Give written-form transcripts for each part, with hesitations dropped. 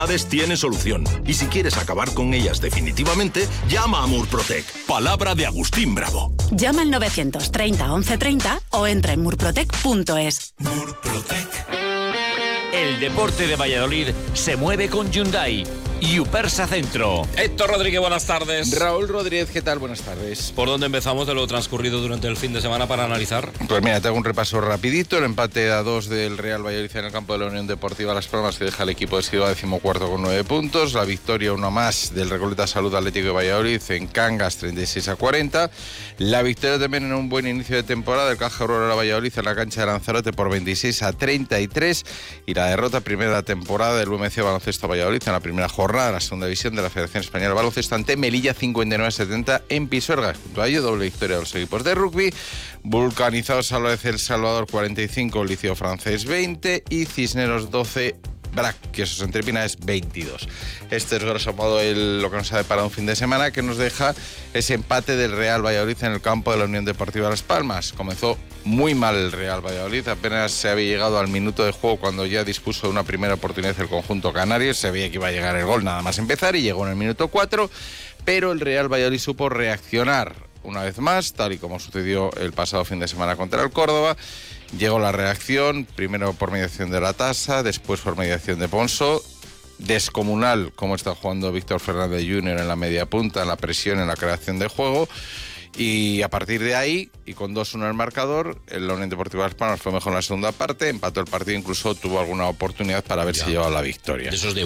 Tiene solución. Y si quieres acabar con ellas definitivamente, llama a Murprotec. Palabra de Agustín Bravo. Llama al 930 1130 o entra en murprotec.es. Murprotec. El deporte de Valladolid se mueve con Hyundai. Yupersa Centro. Héctor Rodríguez, buenas tardes. Raúl Rodríguez, ¿qué tal? Buenas tardes. ¿Por dónde empezamos de lo transcurrido durante el fin de semana para analizar? Pues mira, te hago un repaso rapidito. El empate a 2 del Real Valladolid en el campo de la Unión Deportiva Las Palmas, que deja al equipo de Silva 14º con 9 puntos. La victoria, una más, del Recoleta Salud Atlético de Valladolid en Cangas, 36-40. La victoria también en un buen inicio de temporada del Caja Rural Valladolid en la cancha de Lanzarote por 26-33. Y la derrota, primera temporada del UMC Baloncesto Valladolid en la primera jornada de la segunda división de la Federación Española de Baloncesto ante Melilla 59-70 en Pisuerga. Junto a ello, doble victoria de los equipos de rugby. Vulcanizados Álvarez El Salvador 45, Liceo Francés 20 y Cisneros 12. Brac, que eso en Trepina es 22. Este es grosso modo lo que nos ha deparado un fin de semana, que nos deja ese empate del Real Valladolid en el campo de la Unión Deportiva Las Palmas. Comenzó muy mal el Real Valladolid, apenas se había llegado al minuto de juego cuando ya dispuso de una primera oportunidad el conjunto canario. Se veía que iba a llegar el gol nada más empezar y llegó en el minuto 4, pero el Real Valladolid supo reaccionar una vez más, tal y como sucedió el pasado fin de semana contra el Córdoba. Llegó la reacción, primero por mediación de la Tasa, después por mediación de Ponso. Descomunal como está jugando Víctor Fernández Jr. en la media punta, en la presión, en la creación de juego. Y a partir de ahí, y con 2-1 en el marcador, el Unión Deportiva Las Palmas fue mejor en la segunda parte, empató el partido, incluso tuvo alguna oportunidad para ver si llevaba la victoria. De esos de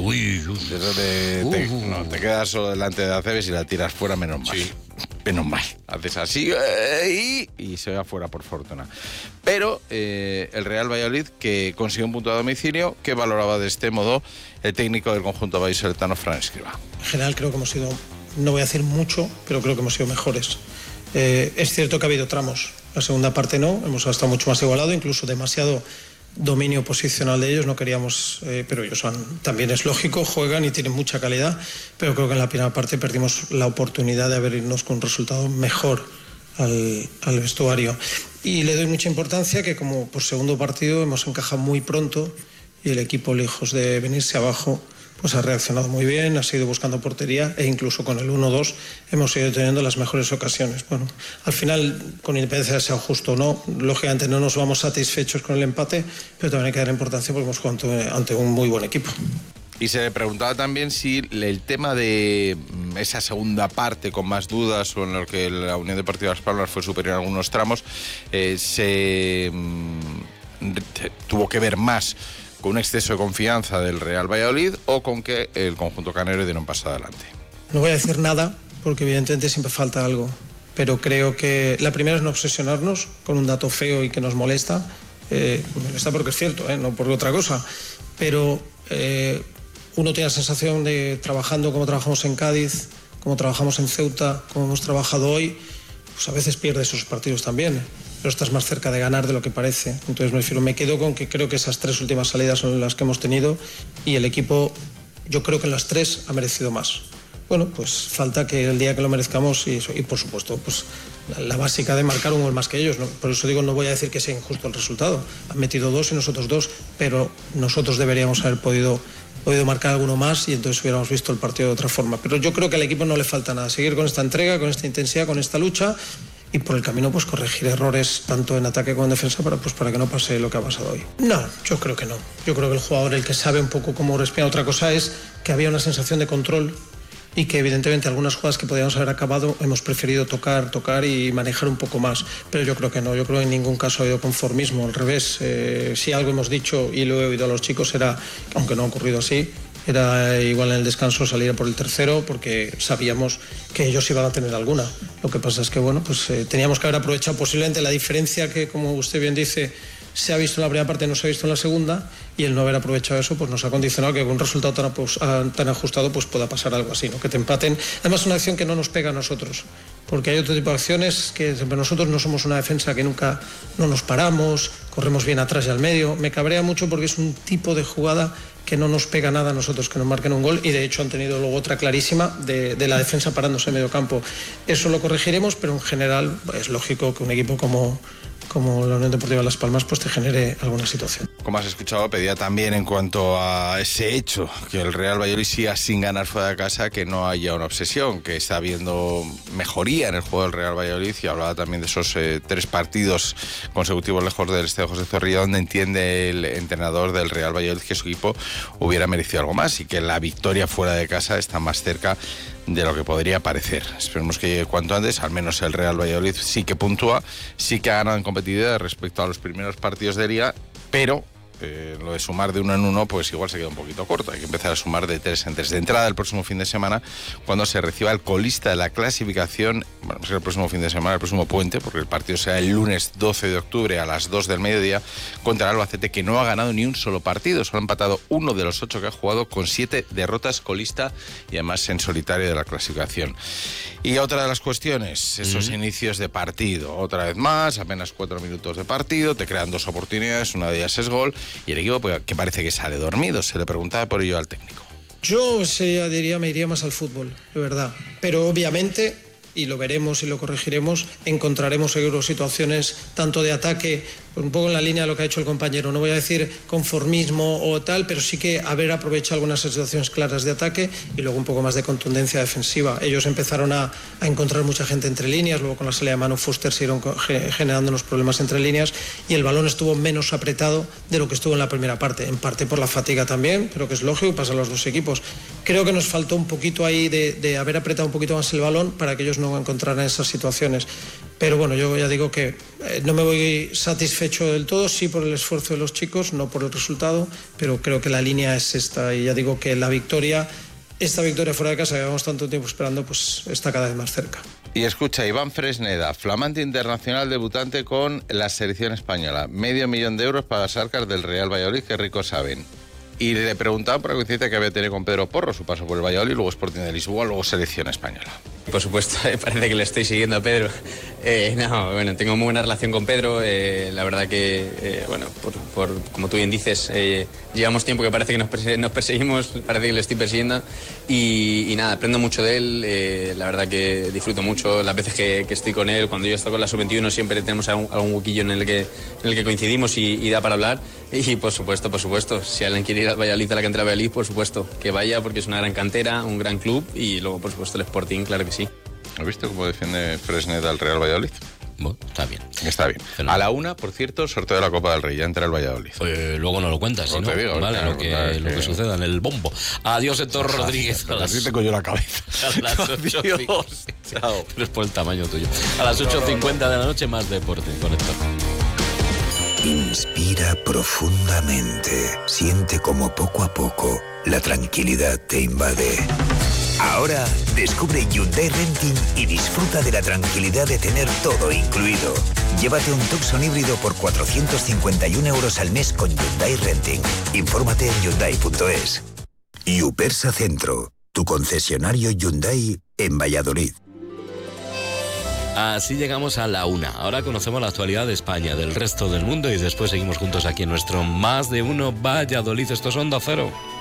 te quedas solo delante de Aceves y la tiras fuera, menos mal. Sí. Menos mal. Haces así y se va fuera por fortuna. Pero el Real Valladolid, que consiguió un punto a domicilio, que valoraba de este modo el técnico del conjunto vallisoletano, Fran Escribá. En general creo que hemos sido, no voy a decir mucho, pero creo que hemos sido mejores. Es cierto que ha habido tramos, la segunda parte no, hemos estado mucho más igualado, incluso demasiado dominio posicional de ellos, no queríamos, pero ellos también es lógico, juegan y tienen mucha calidad, pero creo que en la primera parte perdimos la oportunidad de irnos con un resultado mejor al vestuario. Y le doy mucha importancia que como por segundo partido hemos encajado muy pronto y el equipo, lejos de venirse abajo, pues ha reaccionado muy bien, ha seguido buscando portería e incluso con el 1-2 hemos ido teniendo las mejores ocasiones. Bueno, al final, con independencia de sea justo o no, lógicamente no nos vamos satisfechos con el empate, pero también hay que dar importancia porque hemos jugado ante un muy buen equipo. Y se le preguntaba también si el tema de esa segunda parte con más dudas o en el que la Unión Deportiva Las Palmas fue superior en algunos tramos, tuvo que ver más con un exceso de confianza del Real Valladolid o con que el conjunto canario diera un paso adelante. No voy a decir nada porque evidentemente siempre falta algo, pero creo que la primera es no obsesionarnos con un dato feo y que nos molesta. Molesta porque es cierto, no por otra cosa, pero uno tiene la sensación de, trabajando como trabajamos en Cádiz, como trabajamos en Ceuta, como hemos trabajado hoy, pues a veces pierdes esos partidos también, pero estás más cerca de ganar de lo que parece. Entonces me quedo con que creo que esas 3 últimas salidas son las que hemos tenido y el equipo, yo creo que en las 3 ha merecido más. Bueno, pues falta que el día que lo merezcamos y por supuesto, pues la básica de marcar un gol más que ellos, ¿no? Por eso digo, no voy a decir que sea injusto el resultado. Han metido 2 y nosotros 2, pero nosotros deberíamos haber podido marcar alguno más y entonces hubiéramos visto el partido de otra forma. Pero yo creo que al equipo no le falta nada. Seguir con esta entrega, con esta intensidad, con esta lucha y por el camino pues corregir errores tanto en ataque como en defensa para que no pase lo que ha pasado hoy. No, yo creo que no. Yo creo que el jugador, el que sabe un poco cómo respirar. Otra cosa es que había una sensación de control y que evidentemente algunas jugadas que podíamos haber acabado hemos preferido tocar y manejar un poco más, pero yo creo que no, yo creo que en ningún caso ha habido conformismo, al revés. Si algo hemos dicho y lo he oído a los chicos era, aunque no ha ocurrido así, era igual en el descanso salir a por el tercero porque sabíamos que ellos iban a tener alguna. Lo que pasa es que bueno, pues teníamos que haber aprovechado posiblemente la diferencia que, como usted bien dice, se ha visto en la primera parte, no se ha visto en la segunda, y el no haber aprovechado eso pues nos ha condicionado que con un resultado tan ajustado pues pueda pasar algo así, ¿no? Que te empaten. Además es una acción que no nos pega a nosotros, porque hay otro tipo de acciones que nosotros no somos una defensa que nunca no nos paramos, corremos bien atrás y al medio. Me cabrea mucho porque es un tipo de jugada que no nos pega nada a nosotros, que nos marquen un gol, y de hecho han tenido luego otra clarísima de la defensa parándose en medio campo. Eso lo corregiremos, pero en general es lógico que un equipo como la Unión Deportiva Las Palmas pues te genere alguna situación. como has escuchado, pedía también en cuanto a ese hecho, que el Real Valladolid siga sin ganar fuera de casa, que no haya una obsesión, que está habiendo mejoría en el juego del Real Valladolid, y hablaba también de esos 3 partidos consecutivos lejos del Estadio José Zorrilla, donde entiende el entrenador del Real Valladolid que su equipo hubiera merecido algo más y que la victoria fuera de casa está más cerca de lo que podría parecer. Esperemos que llegue cuanto antes. Al menos el Real Valladolid sí que puntúa, sí que ha ganado en competitividad respecto a los primeros partidos de liga, pero lo de sumar de 1 en 1 pues igual se queda un poquito corto. Hay que empezar a sumar de 3 en 3. De entrada el próximo fin de semana, cuando se reciba el colista de la clasificación, bueno, no será el próximo fin de semana, el próximo puente, porque el partido será el lunes 12 de octubre a las 2 del mediodía contra el Albacete, que no ha ganado ni un solo partido, solo ha empatado 1 de los 8 que ha jugado, con 7 derrotas, colista y además en solitario de la clasificación. Y otra de las cuestiones, esos inicios de partido, otra vez más, apenas 4 minutos de partido, te crean 2 oportunidades, una de ellas es gol, y el equipo que parece que sale dormido. Se le preguntaba por ello al técnico. Yo me iría más al fútbol, de verdad. Pero obviamente, y lo veremos y lo corregiremos, encontraremos seguro situaciones tanto de ataque, un poco en la línea de lo que ha hecho el compañero. No voy a decir conformismo o tal, pero sí que haber aprovechado algunas situaciones claras de ataque y luego un poco más de contundencia defensiva. Ellos empezaron a encontrar mucha gente entre líneas, luego con la salida de Manu Fuster se iron generando unos problemas entre líneas y el balón estuvo menos apretado de lo que estuvo en la primera parte, en parte por la fatiga también, creo que es lógico, pasa a los dos equipos. Creo que nos faltó un poquito ahí de haber apretado un poquito más el balón para que ellos no encontraran esas situaciones. Pero bueno, yo ya digo que no me voy satisfecho del todo, sí por el esfuerzo de los chicos, no por el resultado, pero creo que la línea es esta y ya digo que esta victoria fuera de casa que llevamos tanto tiempo esperando, pues está cada vez más cerca. Y escucha, Iván Fresneda, flamante internacional debutante con la selección española, $500,000 de euros para las arcas del Real Valladolid, qué ricos saben. Y le preguntaban por la coincidencia que había tenido con Pedro Porro, su paso por el Valladolid, luego Sporting de Lisboa, luego selección española. Por supuesto, parece que le estoy siguiendo a Pedro. Tengo muy buena relación con Pedro. La verdad que, como tú bien dices, llevamos tiempo que parece que nos perseguimos, parece que le estoy persiguiendo. Y nada, aprendo mucho de él. La verdad que disfruto mucho las veces que estoy con él. Cuando yo estoy con la Sub-21 siempre tenemos algún huequillo en el que coincidimos y da para hablar. Y por supuesto, si alguien quiere ir al Valladolid, a la cantera del Valladolid, por supuesto, que vaya, porque es una gran cantera, un gran club, y luego, por supuesto, el Sporting, claro que sí. ¿Has visto cómo defiende Fresneda al Real Valladolid? Bueno, está bien. Está bien. A la 1, por cierto, sorteo de la Copa del Rey, ya entra el Valladolid. Luego no lo cuentas, ¿no? Te digo, vale, lo que suceda en el bombo. Adiós, Héctor Rodríguez. Así te cogió la cabeza. A las 8:50. Chao. Pero es por el tamaño tuyo. A las 8:50 de la noche, más deporte con Héctor. Inspira profundamente. Siente como poco a poco la tranquilidad te invade. Ahora descubre Hyundai Renting y disfruta de la tranquilidad de tener todo incluido. Llévate un Tucson híbrido por 451 euros al mes con Hyundai Renting. Infórmate en Hyundai.es. Yupersa Centro, tu concesionario Hyundai en Valladolid. Así llegamos a la 1. Ahora conocemos la actualidad de España, del resto del mundo, y después seguimos juntos aquí en nuestro Más de Uno Valladolid. Esto es Onda Cero.